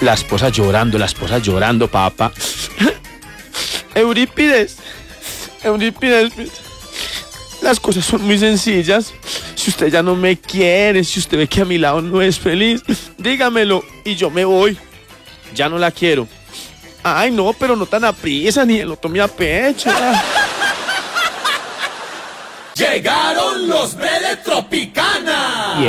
La esposa llorando, papá. Eurípides, las cosas son muy sencillas. Si usted ya no me quiere, si usted ve que a mi lado no es feliz, dígamelo y yo me voy. Ya no la quiero. Ay, no, pero no tan aprisa, ni lo tome a pecho. Llegaron los Vélez Tropicana.